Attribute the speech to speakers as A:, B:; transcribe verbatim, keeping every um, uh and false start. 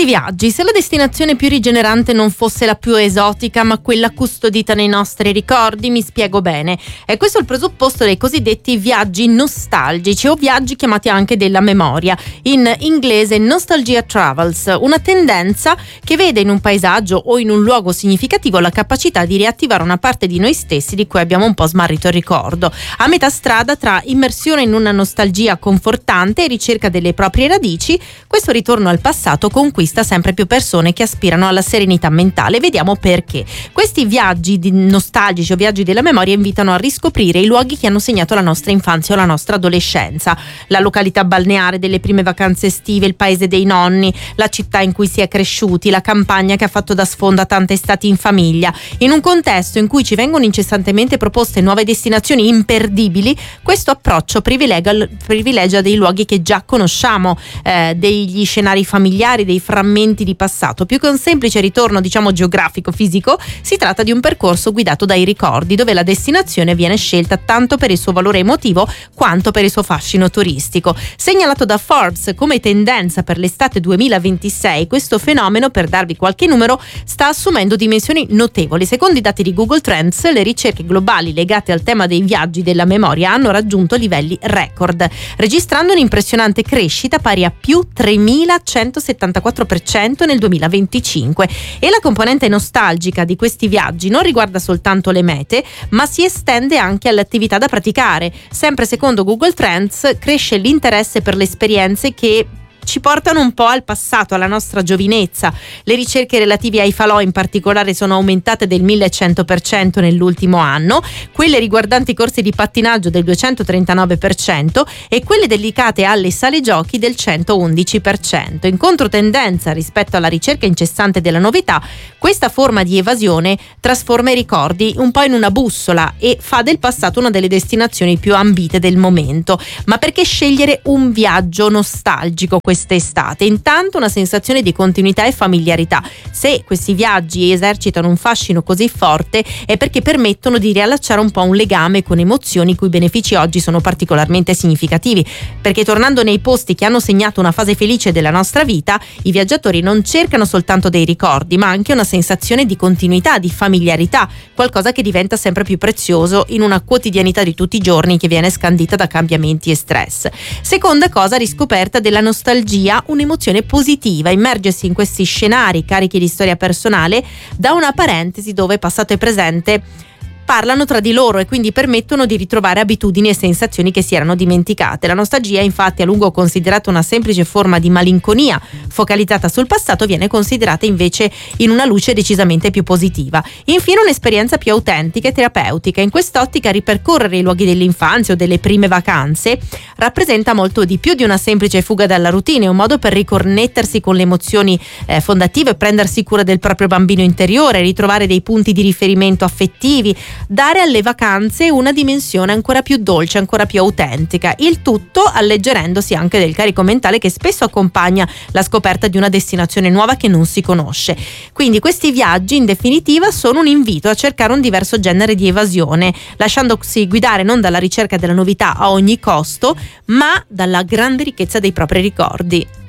A: Questi viaggi, se la destinazione più rigenerante non fosse la più esotica ma quella custodita nei nostri ricordi, mi spiego bene. È questo il presupposto dei cosiddetti viaggi nostalgici o viaggi chiamati anche della memoria, in inglese nostalgia travels, una tendenza che vede in un paesaggio o in un luogo significativo la capacità di riattivare una parte di noi stessi di cui abbiamo un po' smarrito il ricordo, a metà strada tra immersione in una nostalgia confortante e ricerca delle proprie radici. Questo ritorno al passato conquista sempre più persone che aspirano alla serenità mentale. Vediamo perché. Questi viaggi di nostalgici o viaggi della memoria invitano a riscoprire i luoghi che hanno segnato la nostra infanzia o la nostra adolescenza, la località balneare delle prime vacanze estive, il paese dei nonni, la città in cui si è cresciuti, la campagna che ha fatto da sfondo a tante estati in famiglia. In un contesto in cui ci vengono incessantemente proposte nuove destinazioni imperdibili, questo approccio privilegia, privilegia dei luoghi che già conosciamo, eh, degli scenari familiari, dei frammenti di passato. Più che un semplice ritorno, diciamo, geografico, fisico, si tratta di un percorso guidato dai ricordi, dove la destinazione viene scelta tanto per il suo valore emotivo quanto per il suo fascino turistico. Segnalato da Forbes come tendenza per l'estate duemilaventisei, questo fenomeno, per darvi qualche numero, sta assumendo dimensioni notevoli. Secondo i dati di Google Trends, le ricerche globali legate al tema dei viaggi della memoria hanno raggiunto livelli record, registrando un'impressionante crescita pari a più tremilacentosettantaquattro per cento nel duemilaventicinque. E la componente nostalgica di questi viaggi non riguarda soltanto le mete, ma si estende anche alle attività da praticare. Sempre secondo Google Trends, cresce l'interesse per le esperienze che ci portano un po' al passato, alla nostra giovinezza. Le ricerche relative ai falò in particolare sono aumentate del millecento per cento nell'ultimo anno, quelle riguardanti i corsi di pattinaggio del duecentotrentanove per cento e quelle dedicate alle sale giochi del centoundici per cento. In controtendenza rispetto alla ricerca incessante della novità, questa forma di evasione trasforma i ricordi un po' in una bussola e fa del passato una delle destinazioni più ambite del momento. Ma perché scegliere un viaggio nostalgico quest'estate? Intanto una sensazione di continuità e familiarità. Se questi viaggi esercitano un fascino così forte è perché permettono di riallacciare un po' un legame con emozioni i cui benefici oggi sono particolarmente significativi, perché tornando nei posti che hanno segnato una fase felice della nostra vita, i viaggiatori non cercano soltanto dei ricordi, ma anche una sensazione di continuità, di familiarità, qualcosa che diventa sempre più prezioso in una quotidianità di tutti i giorni che viene scandita da cambiamenti e stress. Seconda cosa riscoperta della nostalgia, un'emozione positiva, immergersi in questi scenari carichi di storia personale da una parentesi dove passato e presente parlano tra di loro e quindi permettono di ritrovare abitudini e sensazioni che si erano dimenticate. La nostalgia, infatti, a lungo considerata una semplice forma di malinconia focalizzata sul passato, viene considerata invece in una luce decisamente più positiva. Infine, un'esperienza più autentica e terapeutica. In quest'ottica, ripercorrere i luoghi dell'infanzia o delle prime vacanze rappresenta molto di più di una semplice fuga dalla routine, è un modo per riconnettersi con le emozioni eh, fondative, prendersi cura del proprio bambino interiore, ritrovare dei punti di riferimento affettivi, dare alle vacanze una dimensione ancora più dolce, ancora più autentica, il tutto alleggerendosi anche del carico mentale che spesso accompagna la scoperta di una destinazione nuova che non si conosce. Quindi questi viaggi, in definitiva, sono un invito a cercare un diverso genere di evasione, lasciandosi guidare non dalla ricerca della novità a ogni costo, ma dalla grande ricchezza dei propri ricordi.